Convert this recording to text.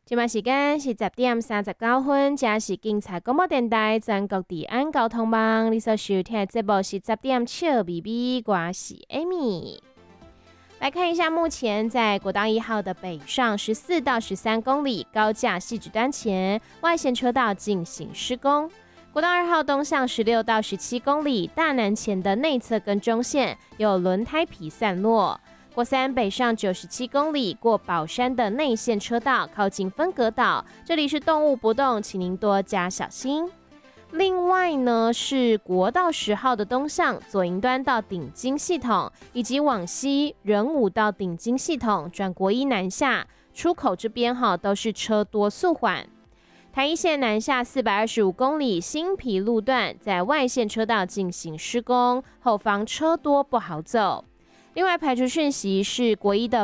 现在时间是10:39，这是警察广播电台全国治安交通网。你所收听的节目是10点笑咪咪，我是 Amy。来看一下，目前在国道1号的北上14到13公里，高架汐止端前外线车道进行施工。国道2号东向16到17公里，大南前的内侧跟中线有轮胎皮散落。国3北上97公里，过宝山的内线车道，靠近分隔岛，这里是动物不动，请您多加小心。另外呢，是国道10号的东向左营端到顶金系统，以及往西仁武到顶金系统转国一南下出口这边都是车多速缓。台一线南下425公里新皮路段，在外线车道进行施工，后方车多不好走。另外排除讯息是国一的